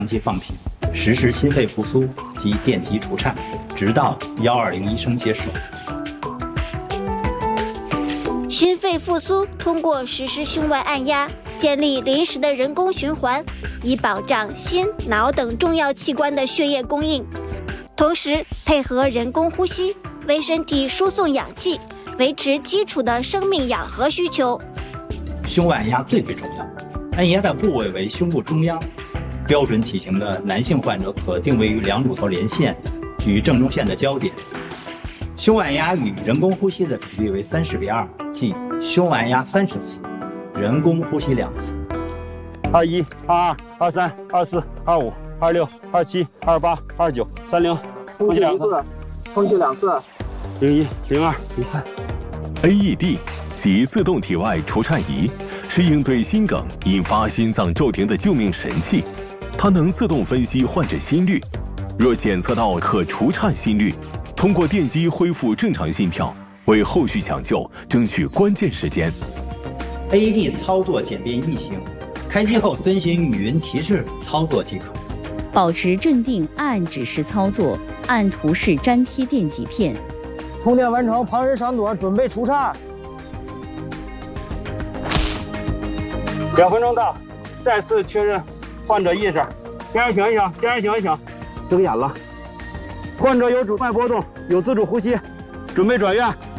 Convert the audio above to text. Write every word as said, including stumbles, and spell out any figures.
长期放平，实施心肺复苏及电击除颤，直到一二零医生接手。 心肺复苏通过实施胸外按压，建立临时的人工循环，以保障心、脑等重要器官的血液供应，同时配合人工呼吸，为身体输送氧气，维持基础的生命氧合需求。 胸外按压最为重要，按压的部位为胸部中央，标准体型的男性患者可定位于两乳头连线与正中线的交点。胸外按压与人工呼吸的比例为三十比二，即胸外按压三十次，人工呼吸两次。 二一、二二、二三、二四、二五、二六、二七、二八、二九、三零， 空气两次，空气两次。 零一、零二、零三。 A E D 即自动体外除颤仪，是应对心梗引发心脏骤停的救命神器。它能自动分析患者心率，若检测到可除颤心率，通过电击恢复正常心跳，为后续抢救争取关键时间。 A E D 操作简便易行，开机后遵循语音提示操作即可。 保持镇定，按指示操作，按图示粘贴电极片。 充电完成，旁人上座，准备除颤。 两分钟到，再次确认患者意识。先生醒一醒，先生醒一醒。 睁眼了。 患者有主脉波动，有自主呼吸，准备转院。